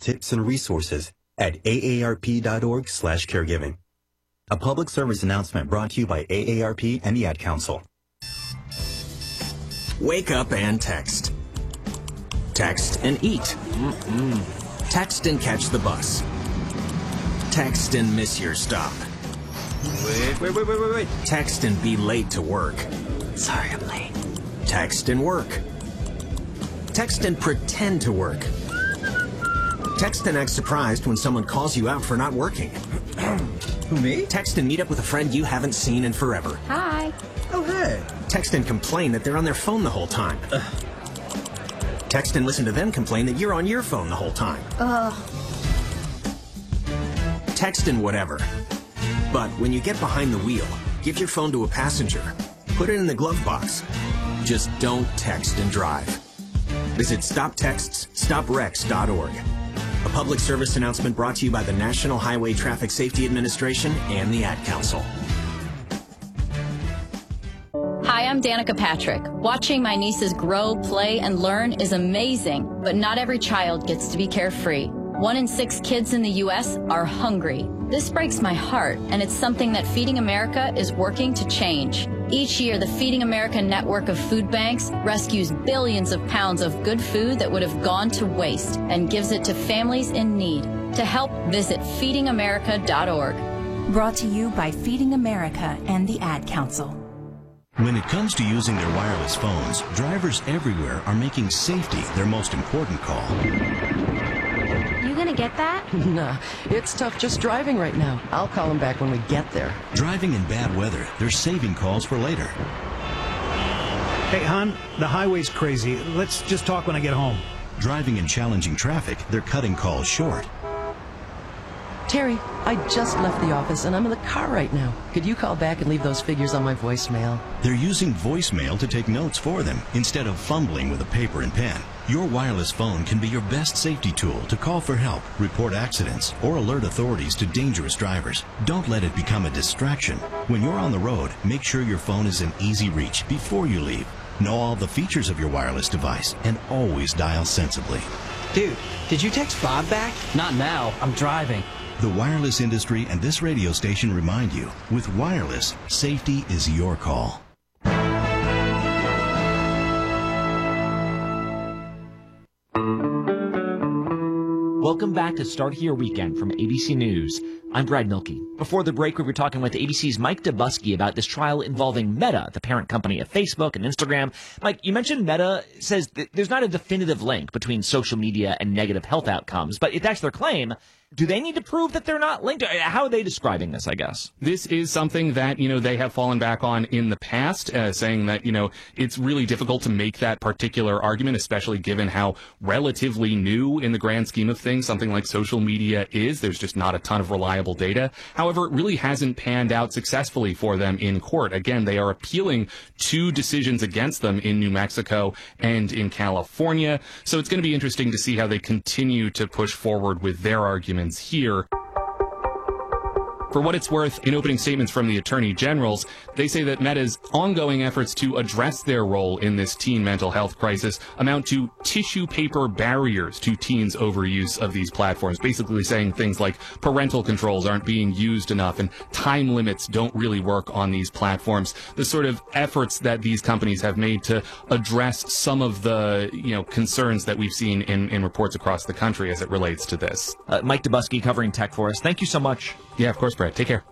tips, and resources at aarp.org/caregiving. A public service announcement brought to you by AARP and the Ad Council. Wake up and text. Text and eat. Text and catch the bus. Text and miss your stop. Wait. Text and be late to work. Sorry, I'm late. Text and work. Text and pretend to work. Text and act surprised when someone calls you out for not working. Who, me? Text and meet up with a friend you haven't seen in forever. Hi. Oh, hey. Text and complain that they're on their phone the whole time. Text and listen to them complain that you're on your phone the whole time. Text and whatever. But when you get behind the wheel, give your phone to a passenger. Put it in the glove box. Just don't text and drive. Visit StopTextsStopWrecks.org. A public service announcement brought to you by the National Highway Traffic Safety Administration and the Ad Council. Hi, I'm Danica Patrick. Watching my nieces grow, play, and learn is amazing, but not every child gets to be carefree. 1 in 6 kids in the U.S. are hungry. This breaks my heart, and it's something that Feeding America is working to change. Each year, the Feeding America network of food banks rescues billions of pounds of good food that would have gone to waste and gives it to families in need. To help, visit feedingamerica.org. Brought to you by Feeding America and the Ad Council. When it comes to using their wireless phones, drivers everywhere are making safety their most important call. You gonna get that? Nah, it's tough just driving right now. I'll call him back when we get there. Driving in bad weather, they're saving calls for later. Hey, hon, the highway's crazy. Let's just talk when I get home. Driving in challenging traffic, they're cutting calls short. Terry, I just left the office and I'm in the car right now. Could you call back and leave those figures on my voicemail? They're using voicemail to take notes for them instead of fumbling with a paper and pen. Your wireless phone can be your best safety tool to call for help, report accidents, or alert authorities to dangerous drivers. Don't let it become a distraction. When you're on the road, make sure your phone is in easy reach before you leave. Know all the features of your wireless device and always dial sensibly. Dude, did you text Bob back? Not now. I'm driving. The wireless industry and this radio station remind you, with wireless, safety is your call. Welcome back to Start Here Weekend from ABC News. I'm Brad Milkey. Before the break, we were talking with ABC's Mike Dubusky about this trial involving Meta, the parent company of Facebook and Instagram. Mike, you mentioned Meta says there's not a definitive link between social media and negative health outcomes, but if that's their claim, do they need to prove that they're not linked? How are they describing this, I guess? This is something that, they have fallen back on in the past, saying that, it's really difficult to make that particular argument, especially given how relatively new in the grand scheme of things something like social media is. There's just not a ton of reliable data. However, it really hasn't panned out successfully for them in court. Again, they are appealing 2 decisions against them in New Mexico and in California. So it's going to be interesting to see how they continue to push forward with their arguments here. For what it's worth, in opening statements from the attorney generals, they say that Meta's ongoing efforts to address their role in this teen mental health crisis amount to tissue paper barriers to teens' overuse of these platforms, basically saying things like parental controls aren't being used enough and time limits don't really work on these platforms. The sort of efforts that these companies have made to address some of the, concerns that we've seen in reports across the country as it relates to this. Mike Dubusky covering tech for us. Thank you so much. Yeah, of course, Brad. Take care.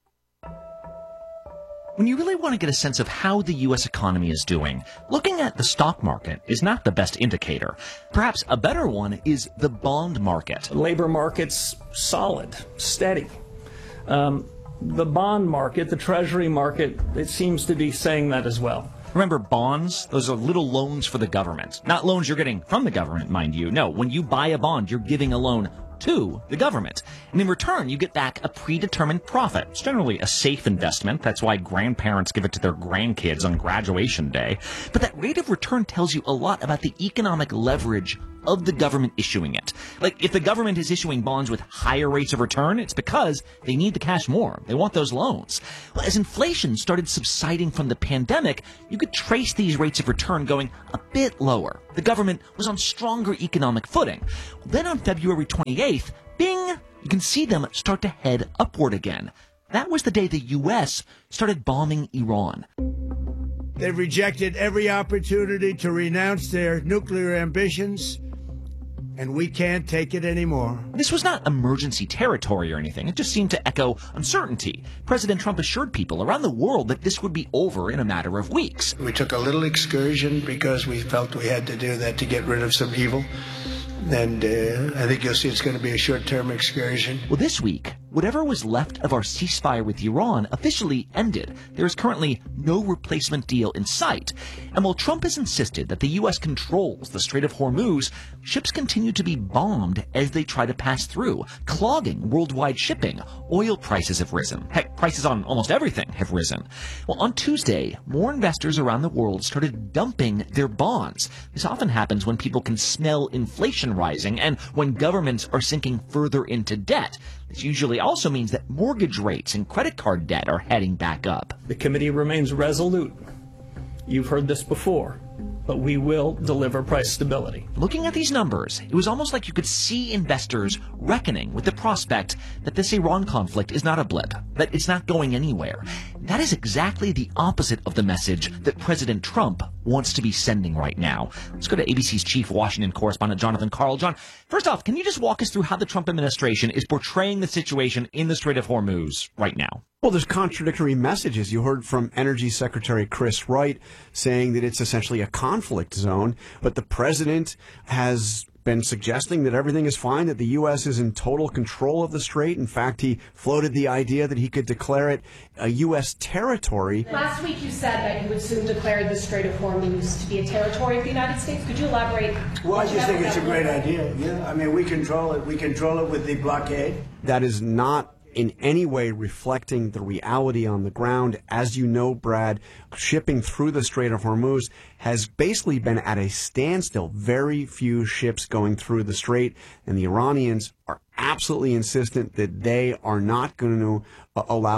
When you really want to get a sense of how the U.S. economy is doing, looking at the stock market is not the best indicator. Perhaps a better one is the bond market. The labor market's solid, steady. The bond market, the treasury market, it seems to be saying that as well. Remember, bonds, those are little loans for the government. Not loans you're getting from the government, mind you. No, when you buy a bond, you're giving a loan to the government. And in return, you get back a predetermined profit. It's generally a safe investment. That's why grandparents give it to their grandkids on graduation day. But that rate of return tells you a lot about the economic leverage of the government issuing it. Like, if the government is issuing bonds with higher rates of return, it's because they need the cash more. They want those loans. Well, as inflation started subsiding from the pandemic, you could trace these rates of return going a bit lower. The government was on stronger economic footing. Then on February 28th, bing, you can see them start to head upward again. That was the day the U.S. started bombing Iran. They've rejected every opportunity to renounce their nuclear ambitions, and we can't take it anymore. This was not emergency territory or anything. It just seemed to echo uncertainty. President Trump assured people around the world that this would be over in a matter of weeks. We took a little excursion because we felt we had to do that to get rid of some evil. And I think you'll see it's going to be a short-term excursion. Well, this week, whatever was left of our ceasefire with Iran officially ended. There is currently no replacement deal in sight. And while Trump has insisted that the U.S. controls the Strait of Hormuz, ships continue to be bombed as they try to pass through, clogging worldwide shipping. Oil prices have risen. Heck, prices on almost everything have risen. Well, on Tuesday, more investors around the world started dumping their bonds. This often happens when people can smell inflation rising and when governments are sinking further into debt. This usually also means that mortgage rates and credit card debt are heading back up. The committee remains resolute. You've heard this before, but we will deliver price stability. Looking at these numbers, it was almost like you could see investors reckoning with the prospect that this Iran conflict is not a blip, that it's not going anywhere. That is exactly the opposite of the message that President Trump wants to be sending right now. Let's go to ABC's chief Washington correspondent, Jonathan Karl. John, first off, can you just walk us through how the Trump administration is portraying the situation in the Strait of Hormuz right now? Well, there's contradictory messages. You heard from Energy Secretary Chris Wright saying that it's essentially a conflict zone, but the president has been suggesting that everything is fine, that the U.S. is in total control of the strait. In fact, he floated the idea that he could declare it a U.S. territory. Last week you said that you would soon declare the Strait of Hormuz to be a territory of the United States. Could you elaborate? Well, I just think it's a great idea. Yeah, I mean, we control it. We control it with the blockade. That is not in any way reflecting the reality on the ground. As you know, Brad, shipping through the Strait of Hormuz has basically been at a standstill. Very few ships going through the strait, and the Iranians are absolutely insistent that they are not going to allow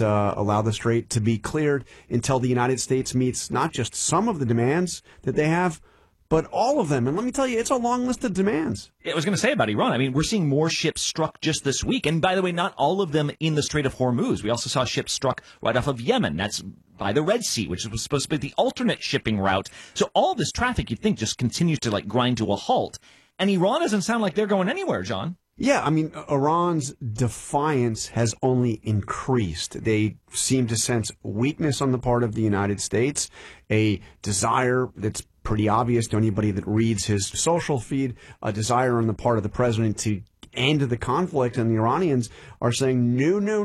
the strait to be cleared until the United States meets not just some of the demands that they have, but all of them. And let me tell you, it's a long list of demands. I was going to say about Iran, I mean, we're seeing more ships struck just this week. And by the way, not all of them in the Strait of Hormuz. We also saw ships struck right off of Yemen. That's by the Red Sea, which was supposed to be the alternate shipping route. So all this traffic, you'd think, just continues to grind to a halt. And Iran doesn't sound like they're going anywhere, John. Yeah, I mean, Iran's defiance has only increased. They seem to sense weakness on the part of the United States, a desire that's pretty obvious to anybody that reads his social feed, a desire on the part of the president to end the conflict, and the Iranians are saying,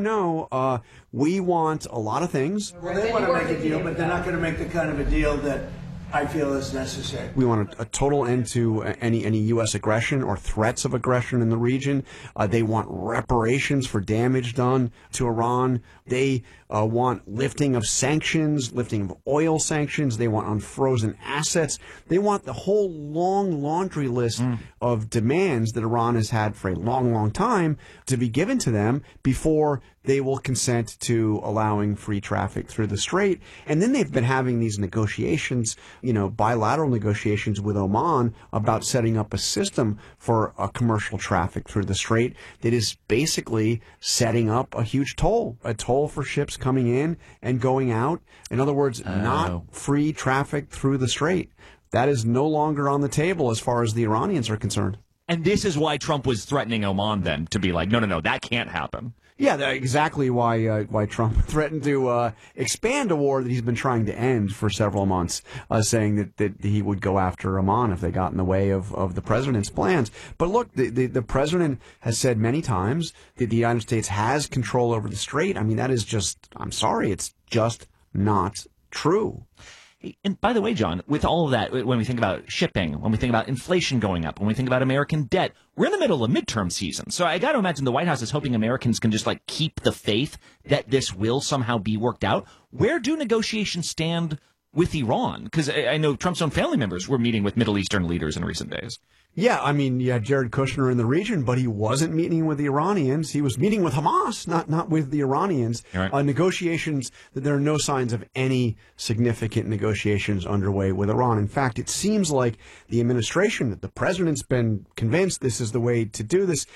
no, we want a lot of things. Well, they want to make a deal, but they're not going to make the kind of a deal that I feel is necessary. We want a total end to any U.S. aggression or threats of aggression in the region. They want reparations for damage done to Iran. They want lifting of sanctions, lifting of oil sanctions. They want unfrozen assets. They want the whole long laundry list of demands that Iran has had for a long, long time to be given to them before they will consent to allowing free traffic through the strait. And then they've been having these negotiations, bilateral negotiations with Oman about setting up a system for commercial traffic through the strait that is basically setting up a huge a toll for ships coming in and going out. In other words, not free traffic through the strait. That is no longer on the table as far as the Iranians are concerned. And this is why Trump was threatening Oman then to be like, no, that can't happen. Yeah, exactly why Trump threatened to expand a war that he's been trying to end for several months, saying that he would go after Oman if they got in the way of the president's plans. But look, the president has said many times that the United States has control over the strait. I mean, that is just, I'm sorry, it's just not true. And by the way, John, with all of that, when we think about shipping, when we think about inflation going up, when we think about American debt, we're in the middle of midterm season. So I got to imagine the White House is hoping Americans can just keep the faith that this will somehow be worked out. Where do negotiations stand with Iran? Because I know Trump's own family members were meeting with Middle Eastern leaders in recent days. Yeah, I mean, you had Jared Kushner in the region, but he wasn't meeting with the Iranians. He was meeting with Hamas, not with the Iranians. Right. Negotiations, there are no signs of any significant negotiations underway with Iran. In fact, it seems like the administration, that the president's been convinced this is the way to do this.